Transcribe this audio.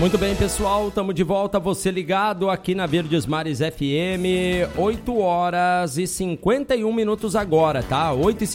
Muito bem, pessoal, estamos de volta, você ligado aqui na Verdes Mares FM, 8 horas e 51 minutos agora, tá? 8h51.